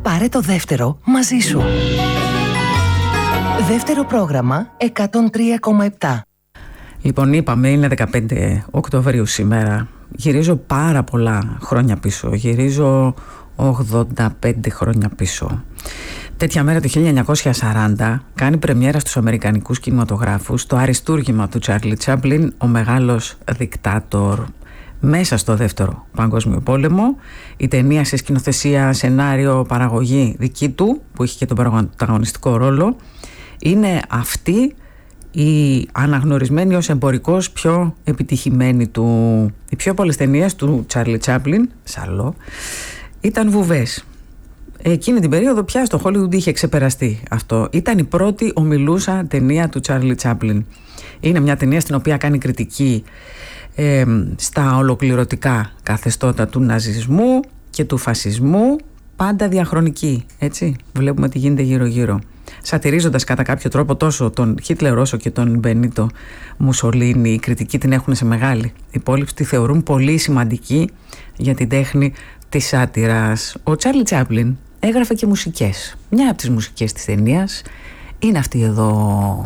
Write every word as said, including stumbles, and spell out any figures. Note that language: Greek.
Πάρε το δεύτερο μαζί σου. Δεύτερο πρόγραμμα εκατόν τρία κόμμα επτά. Λοιπόν, είπαμε, είναι δεκαπέντε Οκτωβρίου σήμερα. Γυρίζω πάρα πολλά χρόνια πίσω. Γυρίζω ογδόντα πέντε χρόνια πίσω. Τέτοια μέρα το χίλια εννιακόσια σαράντα κάνει πρεμιέρα στους αμερικανικούς κινηματογράφους το αριστούργημα του Τσάρλι Τσάπλιν, ο μεγάλος δικτάτορ. Μέσα στο δεύτερο παγκόσμιο πόλεμο, η ταινία σε σκηνοθεσία, σενάριο, παραγωγή δική του, που είχε και τον πρωταγωνιστικό ρόλο, είναι αυτή η αναγνωρισμένη ως εμπορικός πιο επιτυχημένη του. Οι πιο πολλές ταινίες του Τσάρλι Τσάπλιν, Σαλό, ήταν βουβές. Εκείνη την περίοδο πια στο Hollywood είχε ξεπεραστεί αυτό. Ήταν η πρώτη ομιλούσα ταινία του Τσάρλι Τσάπλιν. Είναι μια ταινία στην οποία κάνει κριτική ε, στα ολοκληρωτικά καθεστώτα του ναζισμού και του φασισμού, πάντα διαχρονική, έτσι. Βλέπουμε τι γίνεται γύρω-γύρω. Σατυρίζοντας κατά κάποιο τρόπο τόσο τον Χίτλερ όσο και τον Μπενίτο Μουσολίνι. Οι κριτικοί την έχουν σε μεγάλη υπόλοιψη, τη θεωρούν πολύ σημαντική για την τέχνη της σάτυρας. Ο Τσάρλι Τσάπλιν έγραφε και μουσικές. Μια από τις μουσικές της ταινίας είναι αυτή εδώ.